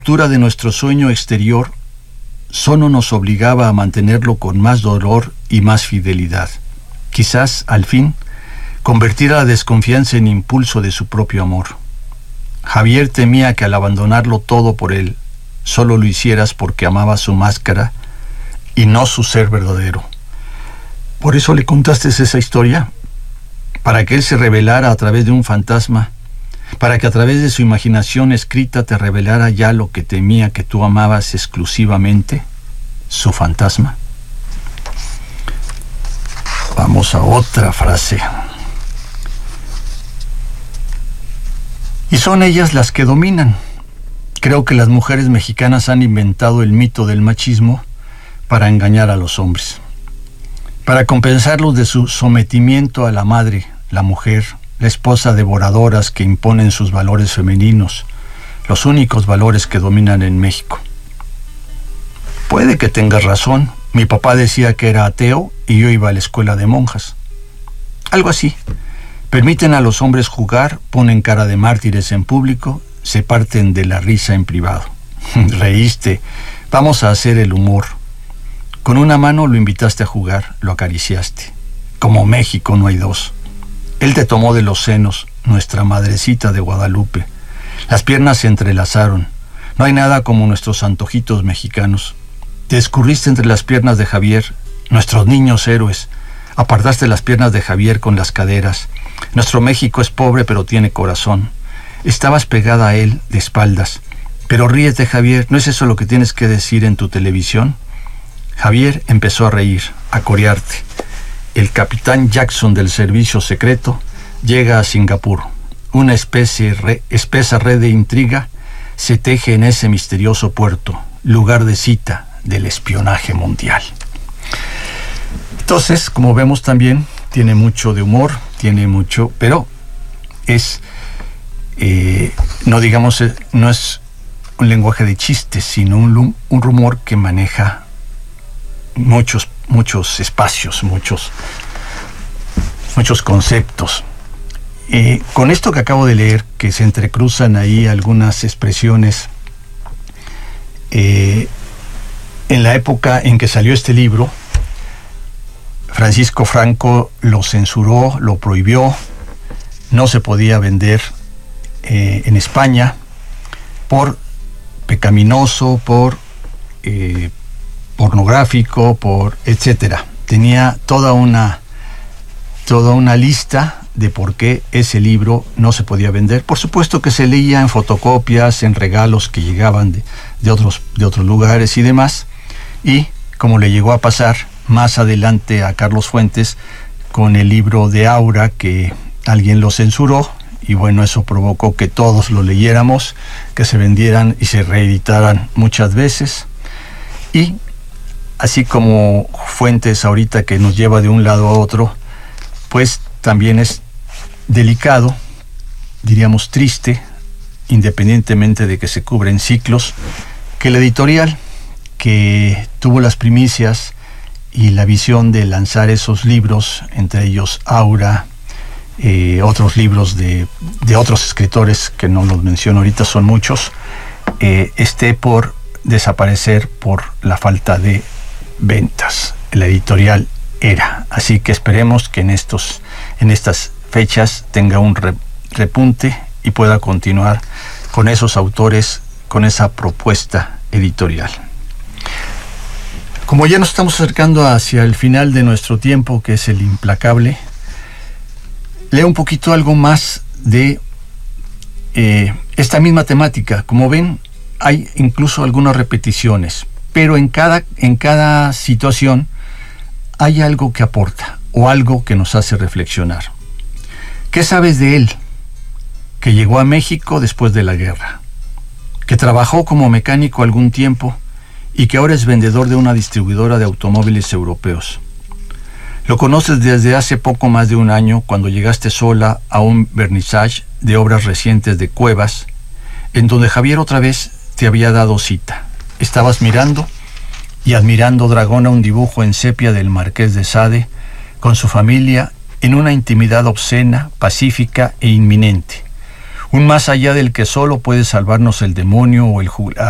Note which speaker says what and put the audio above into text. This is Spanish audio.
Speaker 1: ruptura de nuestro sueño exterior solo nos obligaba a mantenerlo con más dolor y más fidelidad. Quizás, al fin, convertir a la desconfianza en impulso de su propio amor. Javier temía que al abandonarlo todo por él, solo lo hicieras porque amaba su máscara y no su ser verdadero. Por eso le contaste esa historia, para que él se revelara a través de un fantasma, para que a través de su imaginación escrita te revelara ya lo que temía que tú amabas exclusivamente, su fantasma. Vamos a otra frase. Y son ellas las que dominan. Creo que las mujeres mexicanas han inventado el mito del machismo para engañar a los hombres, para compensarlos de su sometimiento a la madre, la mujer, la esposa devoradoras que imponen sus valores femeninos, los únicos valores que dominan en México. Puede que tengas razón. Mi papá decía que era ateo y yo iba a la escuela de monjas. Algo así. Permiten a los hombres jugar, ponen cara de mártires en público, se parten de la risa en privado. Reíste. Vamos a hacer el humor. Con una mano lo invitaste a jugar, lo acariciaste. Como México no hay dos. Él te tomó de los senos, nuestra madrecita de Guadalupe. Las piernas se entrelazaron. No hay nada como nuestros antojitos mexicanos. Te escurriste entre las piernas de Javier, nuestros niños héroes. Apartaste las piernas de Javier con las caderas. Nuestro México es pobre pero tiene corazón. Estabas pegada a él de espaldas. Pero ríete, Javier, ¿no es eso lo que tienes que decir en tu televisión? Javier empezó a reír, a corearte. El capitán Jackson del servicio secreto llega a Singapur. Una espesa red de intriga se teje en ese misterioso puerto, lugar de cita del espionaje mundial. Entonces, como vemos también, tiene mucho de humor, tiene mucho, pero es, no es un lenguaje de chistes, sino un humor que maneja muchos espacios, muchos conceptos. Con esto que acabo de leer, que se entrecruzan ahí algunas expresiones, en la época en que salió este libro, Francisco Franco lo censuró, lo prohibió, no se podía vender en España por pecaminoso, por pornográfico, por etcétera. Tenía toda una lista de por qué ese libro no se podía vender. Por supuesto que se leía en fotocopias, en regalos que llegaban de otros lugares y demás, y como le llegó a pasar más adelante a Carlos Fuentes con el libro de Aura, que alguien lo censuró, y bueno, eso provocó que todos lo leyéramos, que se vendieran y se reeditaran muchas veces. Y así como Fuentes ahorita, que nos lleva de un lado a otro, pues también es delicado, diríamos triste, independientemente de que se cubren ciclos, que la editorial que tuvo las primicias y la visión de lanzar esos libros, entre ellos Aura, otros libros de otros escritores que no los menciono ahorita, son muchos, esté por desaparecer por la falta de ventas. La editorial Era. Así que esperemos que en estas fechas tenga un repunte y pueda continuar con esos autores, con esa propuesta editorial. Como ya nos estamos acercando hacia el final de nuestro tiempo, que es el implacable, leo un poquito algo más de esta misma temática. Como ven, hay incluso algunas repeticiones, pero en cada situación hay algo que aporta o algo que nos hace reflexionar. ¿Qué sabes de él? Que llegó a México después de la guerra, que trabajó como mecánico algún tiempo y que ahora es vendedor de una distribuidora de automóviles europeos. Lo conoces desde hace poco más de un año, cuando llegaste sola a un vernissage de obras recientes de Cuevas, en donde Javier otra vez te había dado cita. Estabas mirando y admirando Dragona, un dibujo en sepia del Marqués de Sade, con su familia en una intimidad obscena, pacífica e inminente. Un más allá del que solo puede salvarnos el demonio o el juglar.